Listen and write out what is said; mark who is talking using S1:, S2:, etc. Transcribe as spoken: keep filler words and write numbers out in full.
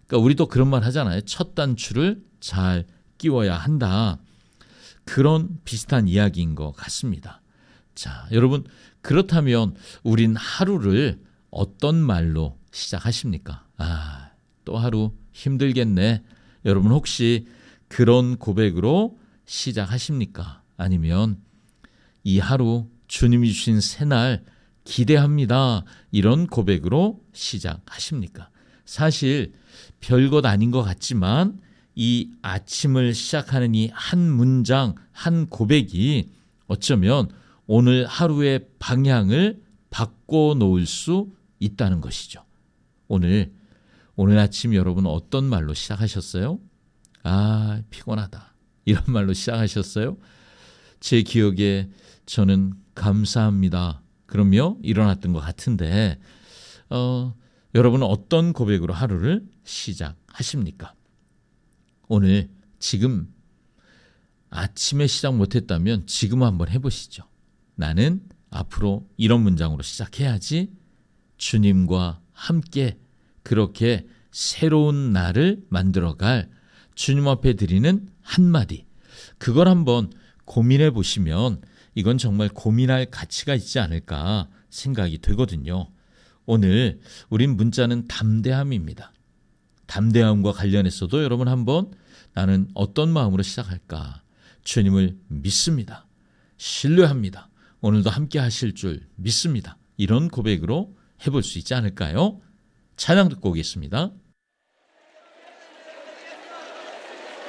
S1: 그러니까 우리도 그런 말 하잖아요. 첫 단추를 잘 끼워야 한다. 그런 비슷한 이야기인 것 같습니다. 자, 여러분, 그렇다면 우린 하루를 어떤 말로 시작하십니까? 아, 또 하루 힘들겠네. 여러분 혹시 그런 고백으로 시작하십니까? 아니면 이 하루 주님이 주신 새날 기대합니다. 이런 고백으로 시작하십니까? 사실 별것 아닌 것 같지만 이 아침을 시작하는 이 한 문장, 한 고백이 어쩌면 오늘 하루의 방향을 바꿔놓을 수 있다는 것이죠. 오늘, 오늘 아침 여러분 어떤 말로 시작하셨어요? 아, 피곤하다. 이런 말로 시작하셨어요? 제 기억에 저는 감사합니다. 그러며 일어났던 것 같은데, 어, 여러분은 어떤 고백으로 하루를 시작하십니까? 오늘, 지금 아침에 시작 못했다면 지금 한번 해보시죠. 나는 앞으로 이런 문장으로 시작해야지. 주님과 함께 그렇게 새로운 날을 만들어갈 주님 앞에 드리는 한마디. 그걸 한번 고민해 보시면 이건 정말 고민할 가치가 있지 않을까 생각이 되거든요. 오늘 우린 문자는 담대함입니다. 담대함과 관련해서도 여러분 한번 나는 어떤 마음으로 시작할까? 주님을 믿습니다. 신뢰합니다. 오늘도 함께 하실 줄 믿습니다. 이런 고백으로 해볼 수 있지 않을까요? 찬양 듣고 오겠습니다.